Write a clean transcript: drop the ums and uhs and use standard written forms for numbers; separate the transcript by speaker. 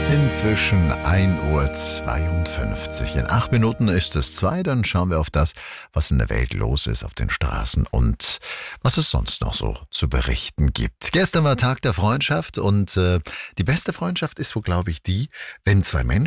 Speaker 1: Inzwischen 1:52 Uhr. In 8 Minuten ist es 2. Dann schauen wir auf das, was in der Welt los ist, auf den Straßen und was es sonst noch so zu berichten gibt. Gestern war Tag der Freundschaft und die beste Freundschaft ist wohl, glaube ich, die, wenn zwei Menschen